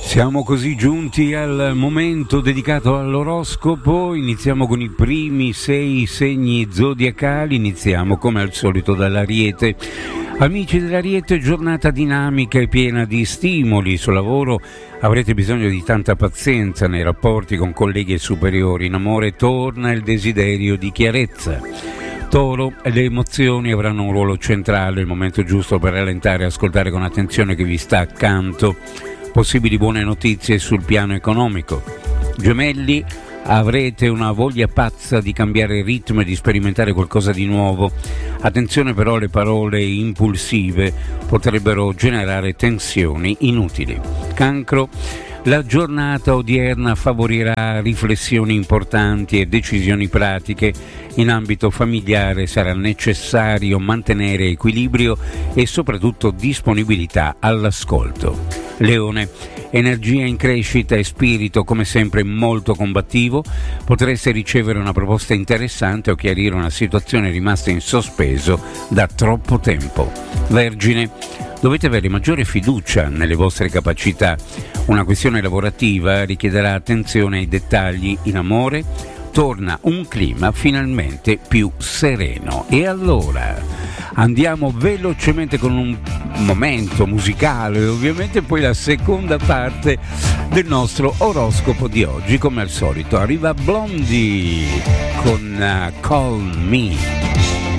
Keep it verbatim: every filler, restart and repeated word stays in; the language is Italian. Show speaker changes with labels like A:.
A: Siamo così giunti al momento dedicato all'oroscopo. Iniziamo con i primi sei segni zodiacali. Iniziamo come al solito dall'Ariete. Amici dell'Ariete, giornata dinamica e piena di stimoli. Sul lavoro avrete bisogno di tanta pazienza nei rapporti con colleghi e superiori. In amore torna il desiderio di chiarezza. Toro, le emozioni avranno un ruolo centrale, il momento giusto per rallentare e ascoltare con attenzione chi vi sta accanto. Possibili buone notizie sul piano economico. Gemelli, avrete una voglia pazza di cambiare ritmo e di sperimentare qualcosa di nuovo. Attenzione però, le parole impulsive potrebbero generare tensioni inutili. Cancro, la giornata odierna favorirà riflessioni importanti e decisioni pratiche. In ambito familiare sarà necessario mantenere equilibrio e soprattutto disponibilità all'ascolto. Leone, energia in crescita e spirito come sempre molto combattivo. Potreste ricevere una proposta interessante o chiarire una situazione rimasta in sospeso da troppo tempo. Vergine, dovete avere maggiore fiducia nelle vostre capacità. Una questione lavorativa richiederà attenzione ai dettagli. In amore torna un clima finalmente più sereno. E allora andiamo velocemente con un momento musicale, ovviamente poi la seconda parte del nostro oroscopo di oggi. Come al solito arriva Blondie con uh, Call Me.